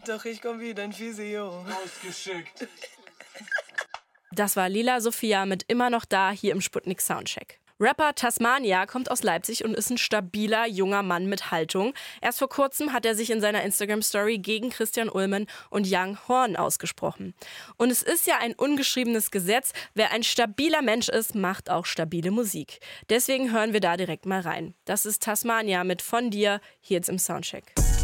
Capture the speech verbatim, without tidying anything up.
Doch ich komm wie dein Physio. Ausgeschickt. Das war Lila Sophia mit Immer noch da hier im Sputnik Soundcheck. Rapper Tasmania kommt aus Leipzig und ist ein stabiler, junger Mann mit Haltung. Erst vor kurzem hat er sich in seiner Instagram-Story gegen Christian Ulmen und Young Horn ausgesprochen. Und es ist ja ein ungeschriebenes Gesetz, wer ein stabiler Mensch ist, macht auch stabile Musik. Deswegen hören wir da direkt mal rein. Das ist Tasmania mit Von dir, hier jetzt im Soundcheck.